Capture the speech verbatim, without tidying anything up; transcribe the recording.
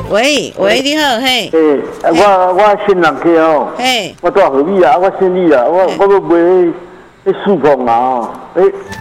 喂喂，你好，嘿。 诶，我我新人客哦， 嘿， 我住何米啊，我姓李啊，我我要卖迄迄树棚啊，诶，